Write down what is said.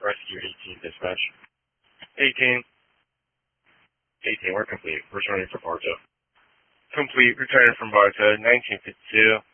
Rescue 18 dispatch. 18. 18, we're complete. Returning for Bartow. Complete, returning from Bartow, 1952.